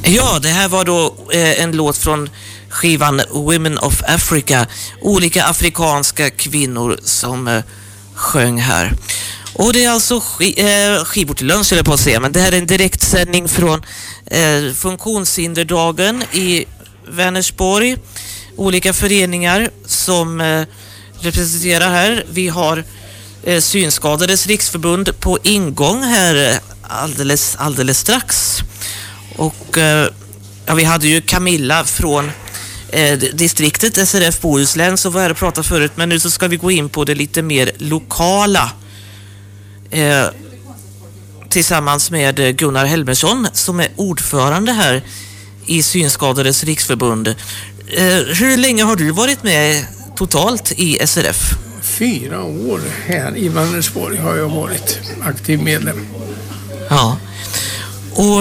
Ja, det här var då en låt från skivan Women of Africa. Olika afrikanska kvinnor som sjöng här. Och det är alltså skivor till lunch, eller på att säga. Men det här är en direktsändning från funktionshinderdagen i Vänersborg. Olika föreningar som representerar här. Vi har Synskadades riksförbund på ingång här alldeles strax. Och vi hade ju Camilla från distriktet SRF Bohuslän som var här och pratade förut, men nu så ska vi gå in på det lite mer lokala tillsammans med Gunnar Helmersson som är ordförande här i Synskadades riksförbund. Hur länge har du varit med totalt i SRF? 4 år här i Vänersborg har jag varit aktiv medlem. Ja. Och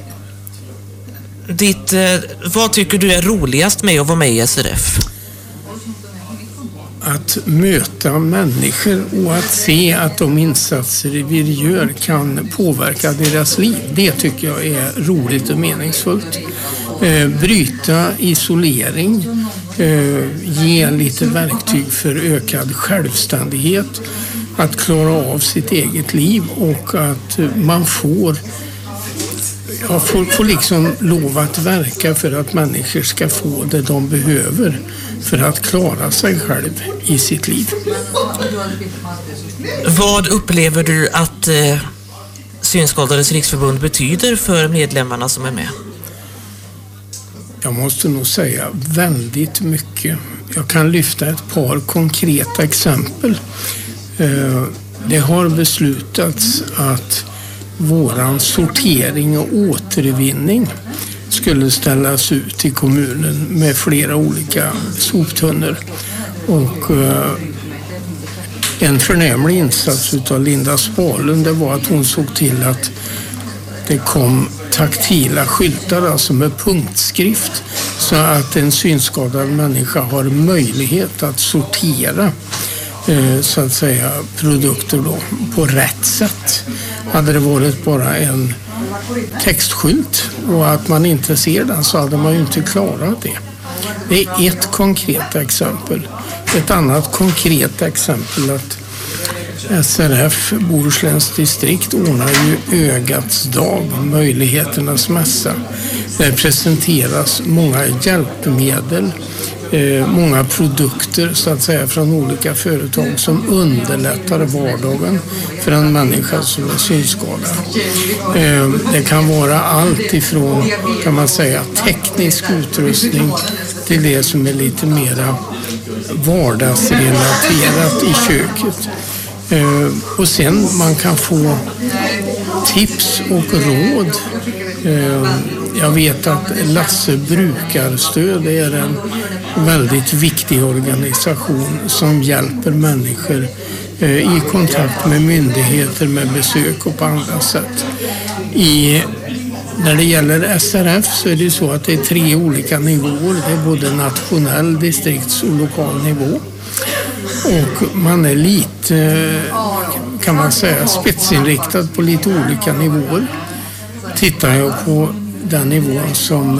vad tycker du är roligast med att vara med i SRF? Att möta människor och att se att de insatser vi gör kan påverka deras liv. Det tycker jag är roligt och meningsfullt. Bryta isolering, ge lite verktyg för ökad självständighet, att klara av sitt eget liv och att man får liksom lov att verka för att människor ska få det de behöver för att klara sig själv i sitt liv. Vad upplever du att Synskadades riksförbund betyder för medlemmarna som är med? Jag måste nog säga väldigt mycket. Jag kan lyfta ett par konkreta exempel. Det har beslutats att våran sortering och återvinning skulle ställas ut i kommunen med flera olika soptunnor. Och en förnämlig insats utav Linda Spalund, det var att hon såg till att det kom taktila skyltar, alltså med punktskrift, så att en synskadad människa har möjlighet att sortera så att säga produkter då på rätt sätt. Hade det varit bara en textskylt och att man inte ser den så hade man ju inte klarat det. Det är ett konkret exempel. Ett annat konkret exempel att SRF Bohusläns distrikt ordnar ju Ögats dag, möjligheternas mässa. Där presenteras många hjälpmedel, många produkter så att säga från olika företag som underlättar vardagen för en människa som är synskadad. Det kan vara allt ifrån, kan man säga, teknisk utrustning till det som är lite mera vardagsrelaterat i köket. Och sen man kan få tips och råd. Jag vet att Lasse Brukarstöd är en väldigt viktig organisation som hjälper människor i kontakt med myndigheter, med besök och på andra sätt. När det gäller SRF så är det så att det är 3 olika nivåer. Det är både nationell, distrikts- och lokal nivå. Och man är lite, kan man säga, spetsinriktad på lite olika nivåer. Tittar jag på den nivån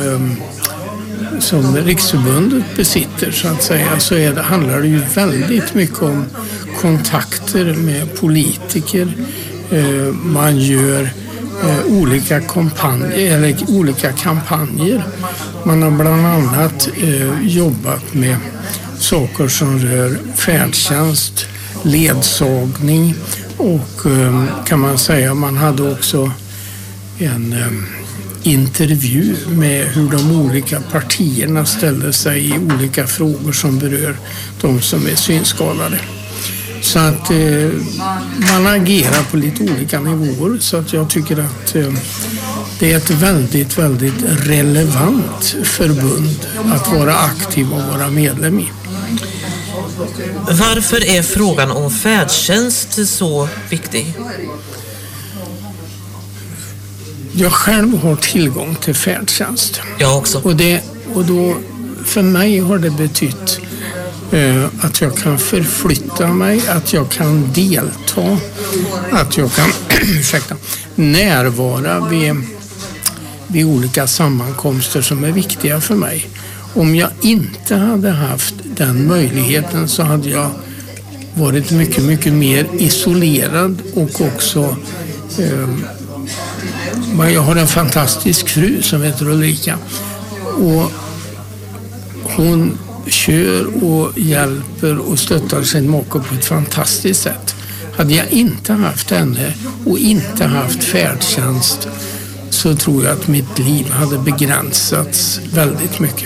som Riksförbundet besitter så att säga, så handlar det ju väldigt mycket om kontakter med politiker. Man gör olika kampanjer. Man har bland annat jobbat med saker som rör färdtjänst, ledsagning och kan man säga man hade också en intervju med hur de olika partierna ställer sig i olika frågor som berör de som är synskadade. Så att man agerar på lite olika nivåer, så att jag tycker att det är ett väldigt, väldigt relevant förbund att vara aktiv och vara medlem i. Varför är frågan om färdtjänst så viktig? Jag själv har tillgång till färdtjänst. Jag också. Och då för mig har det betytt att jag kan förflytta mig, att jag kan delta, att jag kan närvara vid olika sammankomster som är viktiga för mig. Om jag inte hade haft den möjligheten så hade jag varit mycket, mycket mer isolerad och också jag har en fantastisk fru som heter Ulrika och hon kör och hjälper och stöttar sin make på ett fantastiskt sätt. Hade jag inte haft henne och inte haft färdtjänst så tror jag att mitt liv hade begränsats väldigt mycket.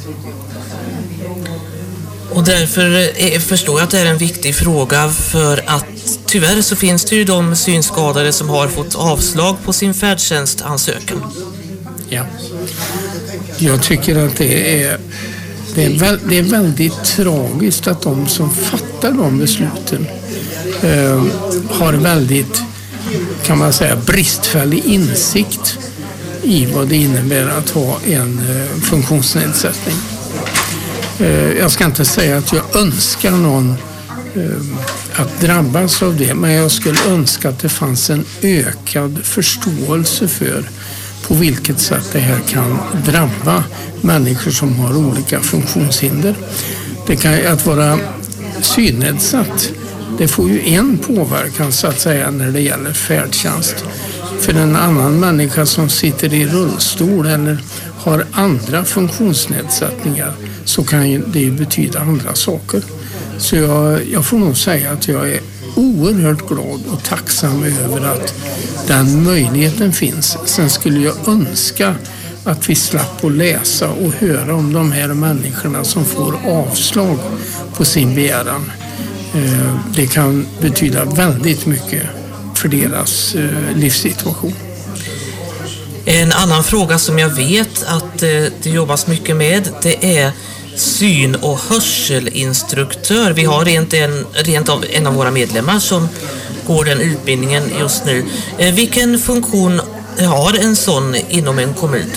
Och därför förstår jag att det är en viktig fråga, för att tyvärr så finns det ju de synskadade som har fått avslag på sin färdtjänstansökan. Ja, jag tycker att det är väldigt tragiskt att de som fattar de besluten har väldigt, kan man säga, bristfällig insikt i vad det innebär att ha en funktionsnedsättning. Jag ska inte säga att jag önskar någon att drabbas av det, men jag skulle önska att det fanns en ökad förståelse för på vilket sätt det här kan drabba människor som har olika funktionshinder. Det kan att vara synnedsatt. Det får ju en påverkan så att säga när det gäller färdtjänst. För en annan människa som sitter i rullstol eller har andra funktionsnedsättningar så kan ju det betyda andra saker. Så jag får nog säga att jag är oerhört glad och tacksam över att den möjligheten finns. Sen skulle jag önska att vi slapp att läsa och höra om de här människorna som får avslag på sin begäran. Det kan betyda väldigt mycket för deras livssituation. En annan fråga som jag vet att det jobbas mycket med, det är syn- och hörselinstruktör. Vi har rent av en av våra medlemmar som går den utbildningen just nu. Vilken funktion har en sån inom en kommun?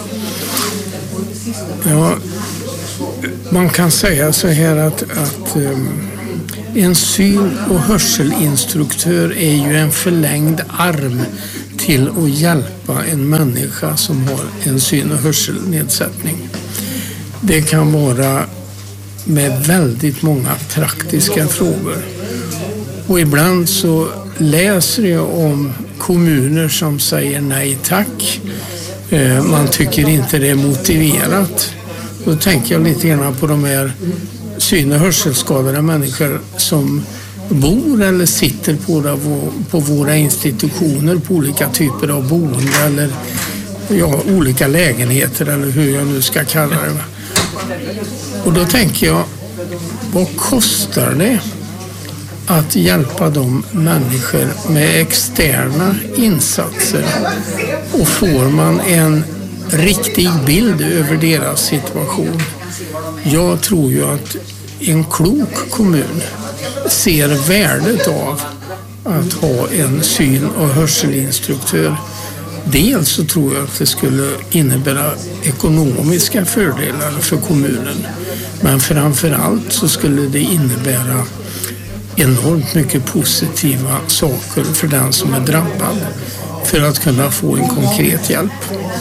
Ja, man kan säga så här att en syn- och hörselinstruktör är ju en förlängd arm till att hjälpa en människa som har en syn- och hörselnedsättning. Det kan vara med väldigt många praktiska frågor. Och ibland så läser jag om kommuner som säger nej tack. Man tycker inte det är motiverat. Då tänker jag lite grann på de här syn- och hörselskadade människor som bor eller sitter på våra institutioner på olika typer av boende eller olika lägenheter eller hur jag nu ska kalla det. Och då tänker jag, vad kostar det att hjälpa de människor med externa insatser? Och får man en riktig bild över deras situation? Jag tror ju att en klok kommun ser värdet av att ha en syn- och hörselinstruktör. Dels så tror jag att det skulle innebära ekonomiska fördelar för kommunen. Men framförallt så skulle det innebära enormt mycket positiva saker för den som är drabbad för att kunna få en konkret hjälp.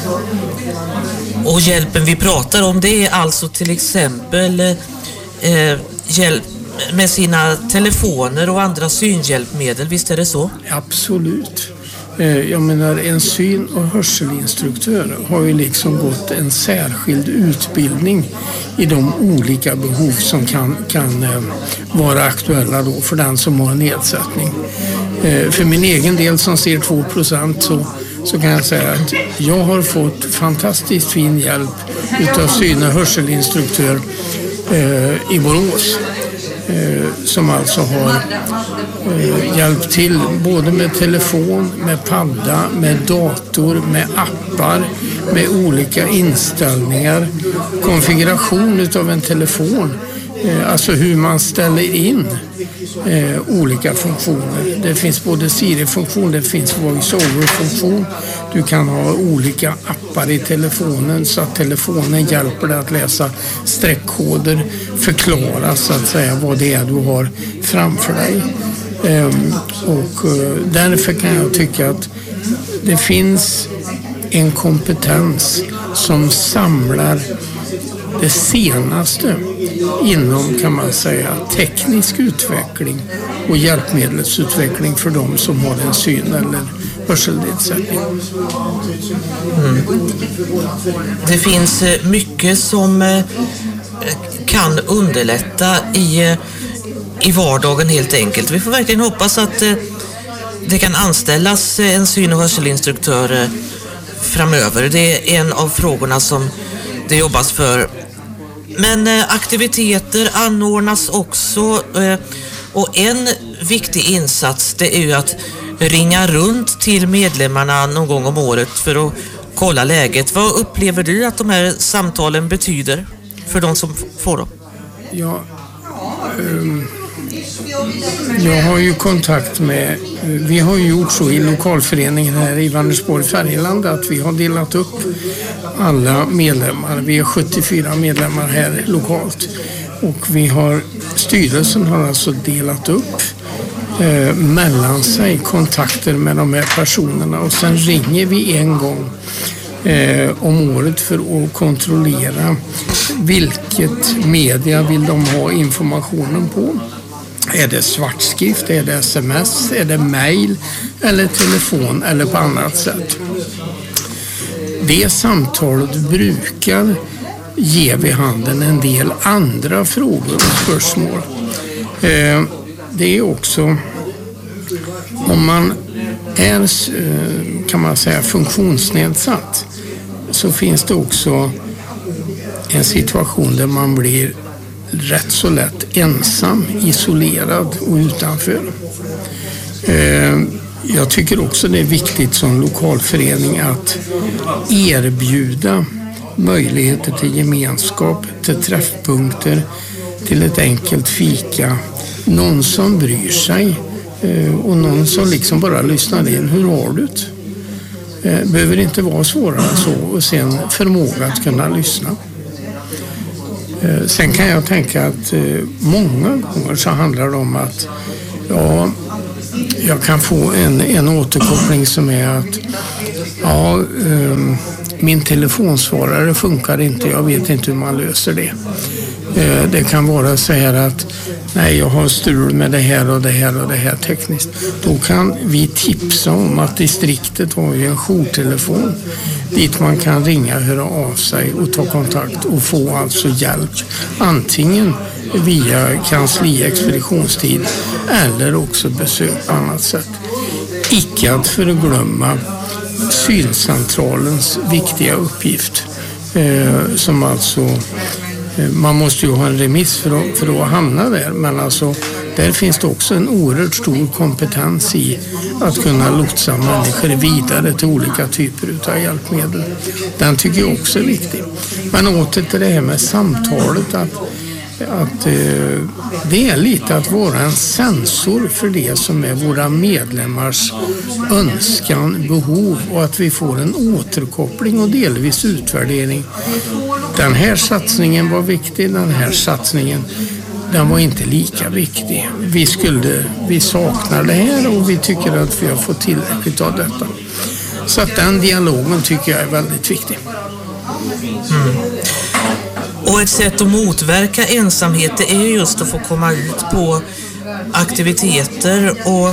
Och hjälpen vi pratar om, det är alltså till exempel hjälp med sina telefoner och andra synhjälpmedel, visst är det så? Absolut. Jag menar, en syn- och hörselinstruktör har ju liksom gått en särskild utbildning i de olika behov som kan vara aktuella då för den som har en nedsättning. För min egen del som ser 2% så kan jag säga att jag har fått fantastiskt fin hjälp utav syn- och hörselinstruktör i Borås. Som alltså har hjälpt till både med telefon, med padda, med dator, med appar, med olika inställningar, konfiguration utav en telefon, alltså hur man ställer in olika funktioner. Det finns både Siri-funktion, det finns voice-over-funktion. Du kan ha olika appar i telefonen så att telefonen hjälper dig att läsa streckkoder, förklara så att säga vad det är du har framför dig. Och därför kan jag tycka att det finns en kompetens som samlar det senaste inom, kan man säga, teknisk utveckling och hjälpmedelsutveckling för de som har en syn- eller hörselnedsättning. Det finns mycket som kan underlätta i vardagen helt enkelt. Vi får verkligen hoppas att det kan anställas en syn- och hörselinstruktör framöver. Det är en av frågorna som det jobbas för. Men aktiviteter anordnas också och en viktig insats det är ju att ringa runt till medlemmarna någon gång om året för att kolla läget. Vad upplever du att de här samtalen betyder för de som får dem? Ja, jag har ju kontakt med, vi har ju gjort så i lokalföreningen här i Vänersborg Färjeland att vi har delat upp alla medlemmar. Vi är 74 medlemmar här lokalt och styrelsen har alltså delat upp mellan sig kontakter med de här personerna och sen ringer vi en gång om året för att kontrollera vilket media vill de ha informationen på. Är det svartskrift, är det sms, är det mejl eller telefon eller på annat sätt. Det samtalet brukar ge vid handen en del andra frågor och spörsmål. Det är också, om man är, kan man säga, funktionsnedsatt, så finns det också en situation där man blir rätt så lätt ensam, isolerad och utanför. Jag tycker också det är viktigt som lokalförening att erbjuda möjligheter till gemenskap, till träffpunkter, till ett enkelt fika. Någon som bryr sig och någon som liksom bara lyssnar in. Hur har du det? Behöver inte vara svårare så, och sen förmåga att kunna lyssna. Sen kan jag tänka att många gånger så handlar det om att jag kan få en återkoppling som är att min telefonsvarare funkar inte, jag vet inte hur man löser det. Det kan vara så här att nej, jag har strul med det här och det här och det här tekniskt. Då kan vi tipsa om att distriktet har ju en jourtelefon dit man kan ringa, höra av sig och ta kontakt och få alltså hjälp. Antingen via kansliexpeditionstid eller också besök på annat sätt. Icke att förglömma syncentralens viktiga uppgift som alltså man måste ju ha en remiss för att hamna där, men alltså där finns det också en oerhört stor kompetens i att kunna lotsa människor vidare till olika typer av hjälpmedel. Den tycker jag också är viktig. Men åter till det här med samtalet, att det är lite att vara en sensor för det som är våra medlemmars önskan, behov, och att vi får en återkoppling och delvis utvärdering. Den här satsningen var viktig, den här satsningen den var inte lika viktig. Vi saknar det här och vi tycker att vi har fått tillräckligt av detta. Så att den dialogen tycker jag är väldigt viktig. Och ett sätt att motverka ensamhet det är just att få komma ut på aktiviteter, och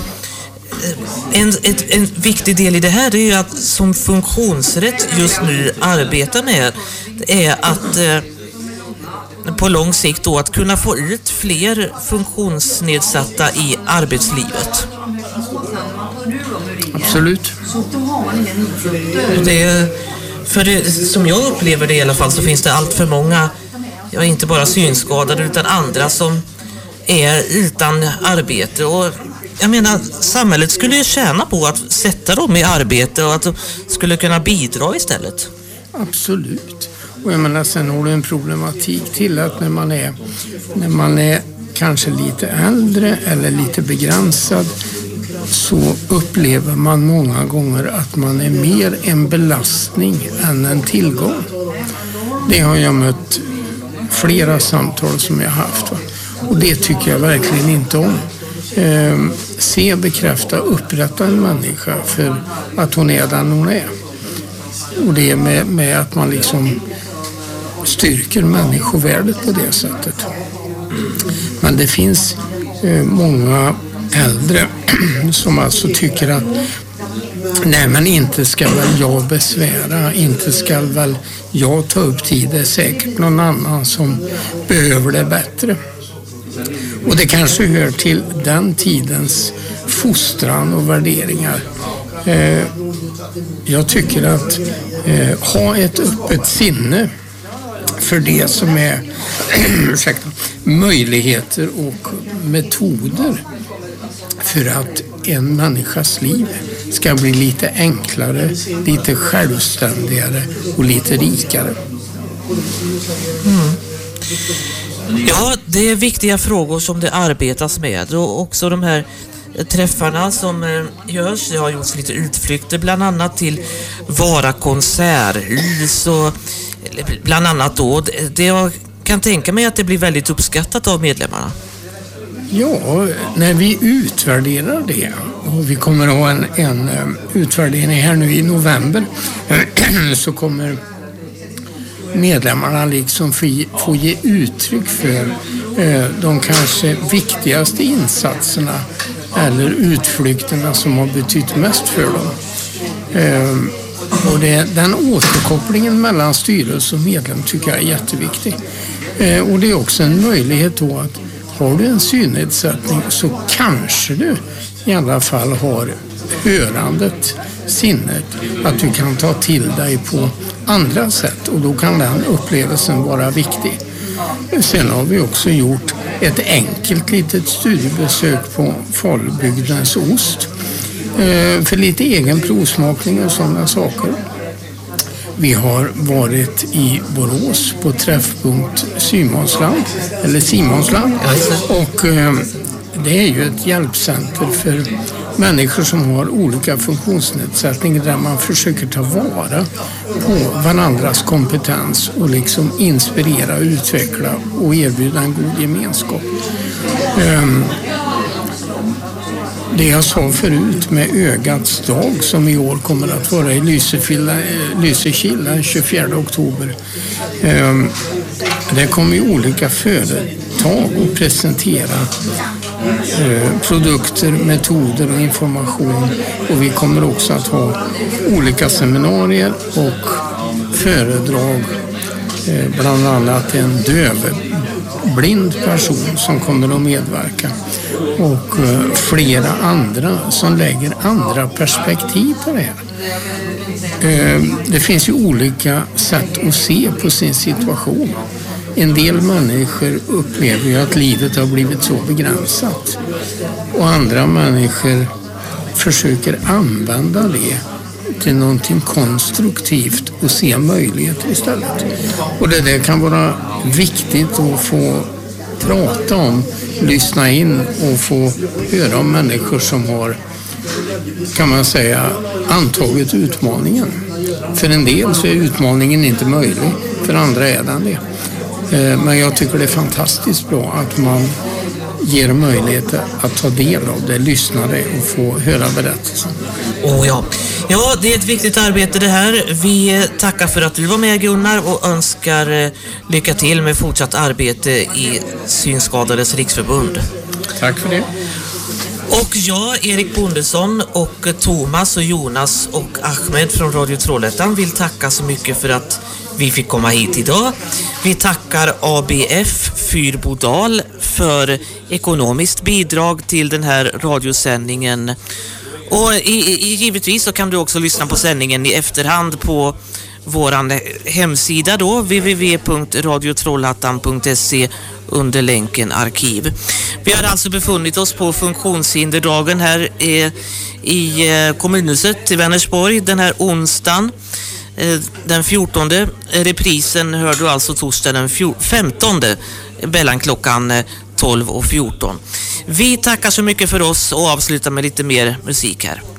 en viktig del i det här är ju att som funktionsrätt just nu arbetar med det är att på lång sikt då att kunna få ut fler funktionsnedsatta i arbetslivet. Absolut. Som jag upplever det i alla fall så finns det allt för många, inte bara synskadade utan andra som är utan arbete, och jag menar samhället skulle ju tjäna på att sätta dem i arbete och att de skulle kunna bidra istället. Absolut. Och jag menar sen har du en problematik till att när man är kanske lite äldre eller lite begränsad så upplever man många gånger att man är mer en belastning än en tillgång. Det har jag mött flera samtal som jag haft. Och det tycker jag verkligen inte om. Se, bekräfta, upprätta en människa för att hon är den hon är. Och det är med att man liksom styrker människovärdet på det sättet. Men det finns många äldre som alltså tycker att nej, men inte ska väl jag besvära, inte ska väl jag ta upp tid, det är säkert någon annan som behöver det bättre. Och det kanske hör till den tidens fostran och värderingar. Jag tycker att ha ett öppet sinne för det som är möjligheter och metoder för att en människas liv ska bli lite enklare, lite självständigare och lite rikare. Ja, det är viktiga frågor som det arbetas med, och också de här träffarna som görs. Det har gjorts lite utflykter bland annat till Vara konserthus och bland annat då. Jag kan tänka mig att det blir väldigt uppskattat av medlemmarna. Ja, när vi utvärderar det, och vi kommer att ha en utvärdering här nu i november, så kommer medlemmarna liksom få ge uttryck för de kanske viktigaste insatserna eller utflykterna som har betytt mest för dem. Och den återkopplingen mellan styrelse och medlem tycker jag är jätteviktig. Och det är också en möjlighet då att har du en synnedsättning så kanske du i alla fall har hörandet, sinnet, att du kan ta till dig på andra sätt, och då kan den upplevelsen vara viktig. Sen har vi också gjort ett enkelt litet studiebesök på Falubygdens ost för lite egen provsmakning och sådana saker. Vi har varit i Borås på träffpunkt Simonsland, och det är ju ett hjälpcenter för människor som har olika funktionsnedsättningar, där man försöker ta vara på varandras kompetens och liksom inspirera, utveckla och erbjuda en god gemenskap. Det jag sa förut med ögats dag som i år kommer att vara i Lysekil den 24 oktober. Det kommer ju olika företag att presentera produkter, metoder och information, och vi kommer också att ha olika seminarier och föredrag, bland annat en dövblind person som kommer att medverka och flera andra som lägger andra perspektiv på det här. Det finns ju olika sätt att se på sin situation. En del människor upplever ju att livet har blivit så begränsat, och andra människor försöker använda det till någonting konstruktivt och se möjligheter istället. Och det kan vara viktigt att få prata om, lyssna in och få höra om människor som har, kan man säga, antagit utmaningen. För en del så är utmaningen inte möjlig, för andra är den det. Men jag tycker det är fantastiskt bra att man ger möjligheter att ta del av det, lyssna det och få höra berättelsen. Ja, det är ett viktigt arbete det här. Vi tackar för att du var med, Gunnar, och önskar lycka till med fortsatt arbete i Synskadades riksförbund. Tack för det. Och jag, Erik Bondesson, och Thomas och Jonas och Ahmed från Radio Trollhättan vill tacka så mycket för att vi fick komma hit idag. Vi tackar ABF Fyrbodal för ekonomiskt bidrag till den här radiosändningen. Och givetvis så kan du också lyssna på sändningen i efterhand på våran hemsida då, www.radiotrollhättan.se, under länken arkiv. Vi har alltså befunnit oss på funktionshinderdagen här i kommunhuset i Vänersborg den här onsdagen. Den 14. Reprisen hör du alltså torsdag den 15. mellan klockan 12 och 14. Vi tackar så mycket för oss och avslutar med lite mer musik här.